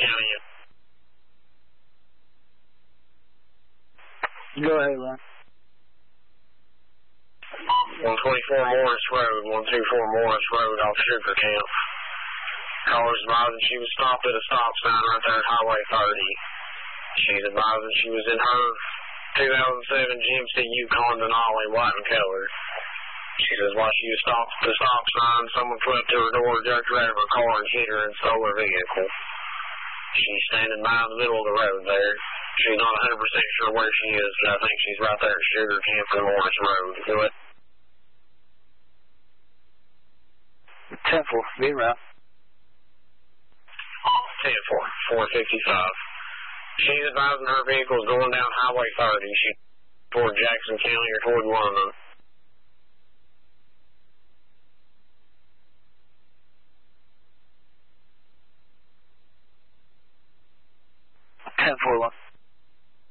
County. Go ahead, Ron. 124 Morris Road, 124 Morris Road off Sugar Camp. Caller's advising she was stopped at a stop sign right there at Highway 30. She's advising she was in her 2007 GMC Yukon Denali, white in color. She says while she was stopped at the stop sign, someone flew up to her door, jerked her out of her car, and hit her and stole her vehicle. She's standing by in the middle of the road there. She's not 100% sure where she is, but I think she's right there at Sugar Camp and Morris Road. Do it. 10-4, be around. 10-4, 455. She's advising her vehicle's going down Highway 30. She's toward Jackson County or toward London. 10-4, 1.